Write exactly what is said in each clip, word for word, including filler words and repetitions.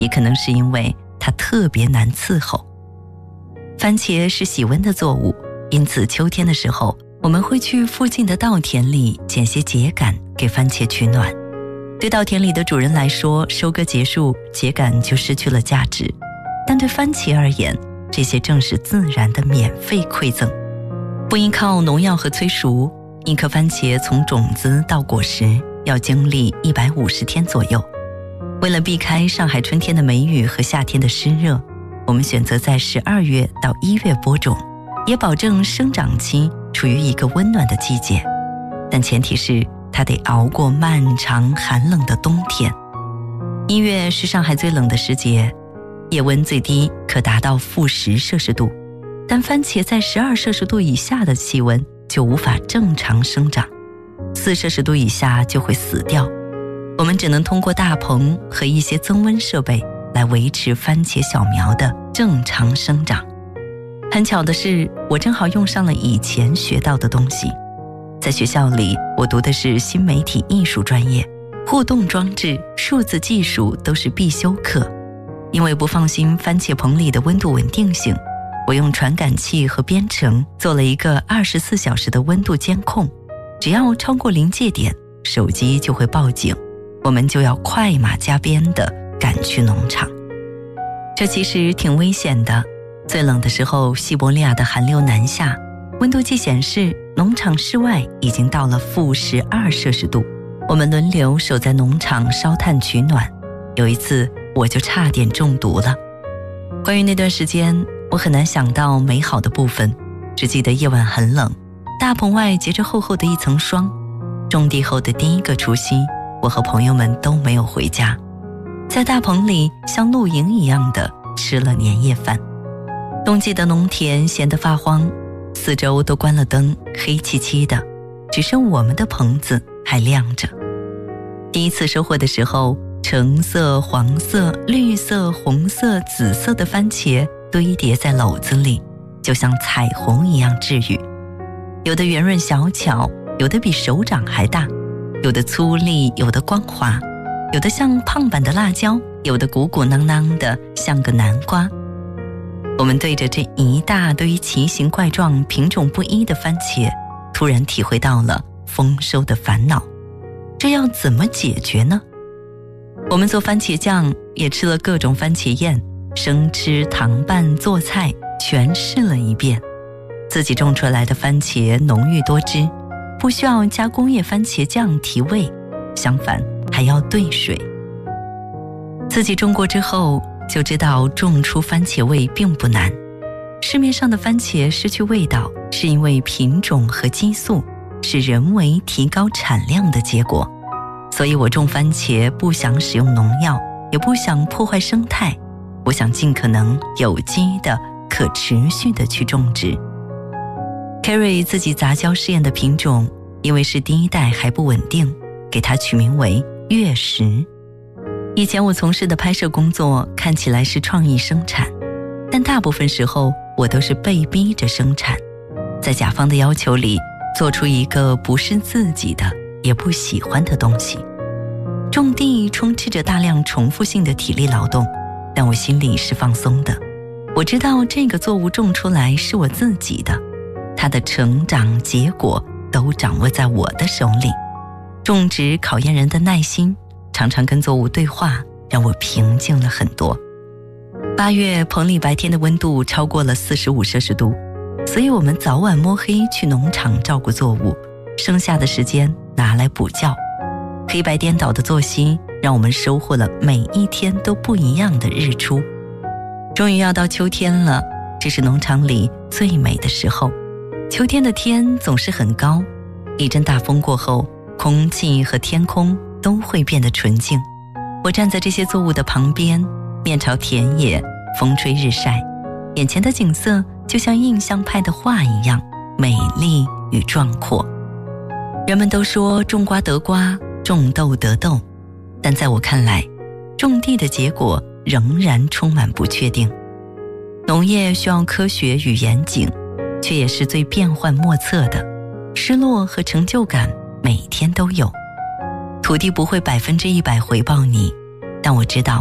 也可能是因为它特别难伺候。番茄是喜温的作物，因此秋天的时候，我们会去附近的稻田里捡些秸秆给番茄取暖。对稻田里的主人来说，收割结束，秸秆就失去了价值，但对番茄而言，这些正是自然的免费馈赠。不依靠农药和催熟，一颗番茄从种子到果实要经历一百五十天左右。为了避开上海春天的梅雨和夏天的湿热，我们选择在十二月到一月播种，也保证生长期处于一个温暖的季节，但前提是它得熬过漫长寒冷的冬天。一月是上海最冷的时节，夜温最低可达到负十摄氏度，但番茄在十二摄氏度以下的气温就无法正常生长，四摄氏度以下就会死掉。我们只能通过大棚和一些增温设备来维持番茄小苗的正常生长。很巧的是，我正好用上了以前学到的东西。在学校里，我读的是新媒体艺术专业，互动装置、数字技术都是必修课。因为不放心番茄棚里的温度稳定性，我用传感器和编程做了一个二十四小时的温度监控，只要超过临界点，手机就会报警，我们就要快马加鞭地赶去农场。这其实挺危险的，最冷的时候，西伯利亚的寒流南下，温度计显示农场室外已经到了负十二摄氏度，我们轮流守在农场烧炭取暖。有一次我就差点中毒了。关于那段时间，我很难想到美好的部分，只记得夜晚很冷，大棚外结着厚厚的一层霜。种地后的第一个除夕，我和朋友们都没有回家，在大棚里像露营一样的吃了年夜饭。冬季的农田闲得发慌，四周都关了灯，黑漆漆的，只剩我们的棚子还亮着。第一次收获的时候，橙色、黄色、绿色、红色、紫色的番茄堆叠在篓子里，就像彩虹一样治愈。有的圆润小巧，有的比手掌还大，有的粗粝，有的光滑，有的像胖版的辣椒，有的鼓鼓囊囊的像个南瓜。我们对着这一大堆奇形怪状、品种不一的番茄，突然体会到了丰收的烦恼。这要怎么解决呢？我们做番茄酱，也吃了各种番茄宴，生吃、糖拌、做菜，全试了一遍。自己种出来的番茄浓郁多汁，不需要加工业番茄酱提味，相反还要兑水。自己种过之后，就知道种出番茄味并不难。市面上的番茄失去味道，是因为品种和激素是人为提高产量的结果。所以我种番茄不想使用农药，也不想破坏生态，我想尽可能有机的、可持续的去种植。Carrie 自己杂交试验的品种，因为是第一代还不稳定，给它取名为月食。以前我从事的拍摄工作看起来是创意生产，但大部分时候我都是被逼着生产，在甲方的要求里做出一个不是自己的也不喜欢的东西。种地充斥着大量重复性的体力劳动，但我心里是放松的。我知道这个作物种出来是我自己的，它的成长结果都掌握在我的手里。种植考验人的耐心，常常跟作物对话，让我平静了很多。八月棚里白天的温度超过了四十五摄氏度，所以我们早晚摸黑去农场照顾作物，剩下的时间拿来补觉。黑白颠倒的作息让我们收获了每一天都不一样的日出。终于要到秋天了，这是农场里最美的时候。秋天的天总是很高，一阵大风过后，空气和天空都会变得纯净。我站在这些作物的旁边，面朝田野，风吹日晒，眼前的景色就像印象派的画一样美丽与壮阔。人们都说种瓜得瓜，种豆得豆，但在我看来，种地的结果仍然充满不确定。农业需要科学与严谨，却也是最变幻莫测的，失落和成就感每天都有。土地不会百分之一百回报你，但我知道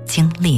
经历。